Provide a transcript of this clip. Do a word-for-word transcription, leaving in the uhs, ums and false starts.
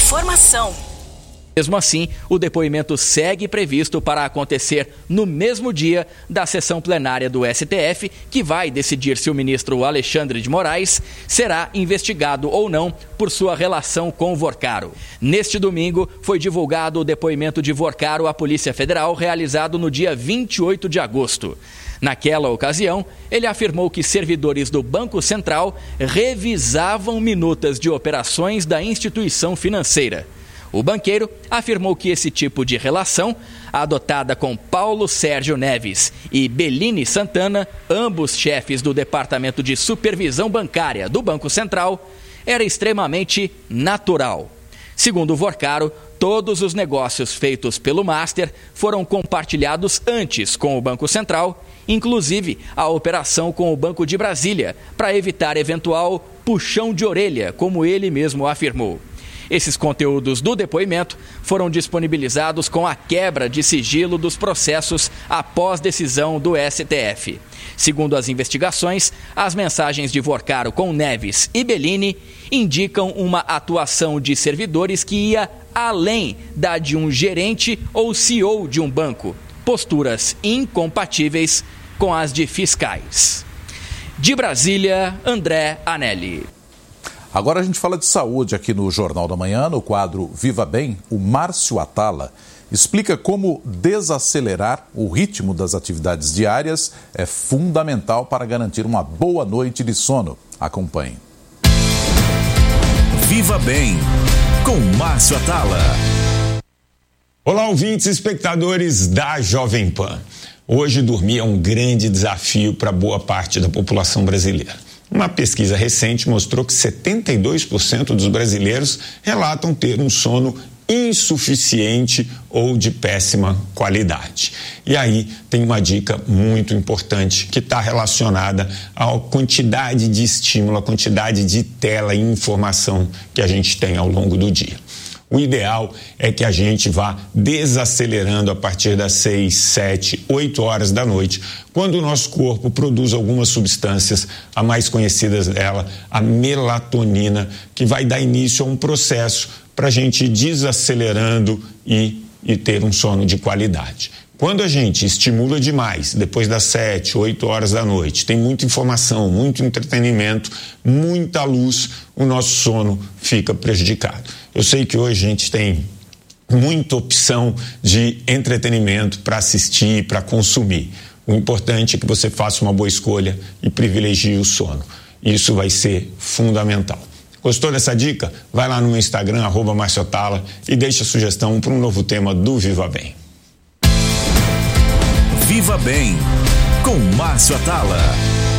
Informação. Mesmo assim, o depoimento segue previsto para acontecer no mesmo dia da sessão plenária do S T F, que vai decidir se o ministro Alexandre de Moraes será investigado ou não por sua relação com Vorcaro. Neste domingo, foi divulgado o depoimento de Vorcaro à Polícia Federal, realizado no dia vinte e oito de agosto. Naquela ocasião, ele afirmou que servidores do Banco Central revisavam minutas de operações da instituição financeira. O banqueiro afirmou que esse tipo de relação, adotada com Paulo Sérgio Neves e Bellini Santana, ambos chefes do Departamento de Supervisão Bancária do Banco Central, era extremamente natural. Segundo Vorcaro, todos os negócios feitos pelo Master foram compartilhados antes com o Banco Central, inclusive a operação com o Banco de Brasília, para evitar eventual puxão de orelha, como ele mesmo afirmou. Esses conteúdos do depoimento foram disponibilizados com a quebra de sigilo dos processos após decisão do S T F. Segundo as investigações, as mensagens de Vorcaro com Neves e Bellini indicam uma atuação de servidores que ia além da de um gerente ou C E O de um banco, posturas incompatíveis com as de fiscais. De Brasília, André Anelli. Agora a gente fala de saúde aqui no Jornal da Manhã, no quadro Viva Bem. O Márcio Atala explica como desacelerar o ritmo das atividades diárias é fundamental para garantir uma boa noite de sono. Acompanhe. Viva Bem, com Márcio Atala. Olá, ouvintes e espectadores da Jovem Pan. Hoje dormir é um grande desafio para boa parte da população brasileira. Uma pesquisa recente mostrou que setenta e dois por cento dos brasileiros relatam ter um sono insuficiente ou de péssima qualidade. E aí tem uma dica muito importante que está relacionada à quantidade de estímulo, à quantidade de tela e informação que a gente tem ao longo do dia. O ideal é que a gente vá desacelerando a partir das seis, sete, oito horas da noite, quando o nosso corpo produz algumas substâncias, a mais conhecida dela, a melatonina, que vai dar início a um processo para a gente ir desacelerando e, e ter um sono de qualidade. Quando a gente estimula demais, depois das sete, oito horas da noite, tem muita informação, muito entretenimento, muita luz, o nosso sono fica prejudicado. Eu sei que hoje a gente tem muita opção de entretenimento para assistir, para consumir. O importante é que você faça uma boa escolha e privilegie o sono. Isso vai ser fundamental. Gostou dessa dica? Vai lá no meu Instagram, arroba Márcio Atala, e deixa a sugestão para um novo tema do Viva Bem. Viva Bem, com Márcio Atala.